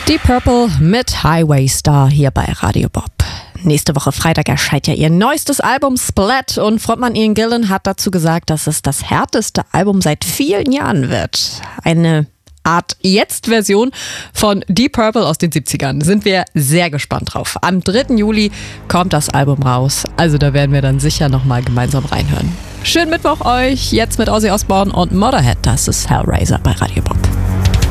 Deep Purple mit Highway Star hier bei Radio Bob. Nächste Woche Freitag erscheint ja ihr neuestes Album Splat und Frontmann Ian Gillan hat dazu gesagt, dass es das härteste Album seit vielen Jahren wird. Eine Art Jetzt-Version von Deep Purple aus den 70ern. Sind wir sehr gespannt drauf. Am 3. Juli kommt das Album raus, also da werden wir dann sicher nochmal gemeinsam reinhören. Schönen Mittwoch euch, jetzt mit Ozzy Osbourne und Motorhead. Das ist Hellraiser bei Radio Bob.